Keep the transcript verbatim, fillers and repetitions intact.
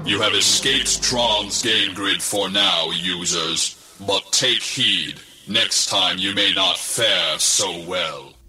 You have escaped Tron's game grid for now, users. But take heed. Next time you may not fare so well.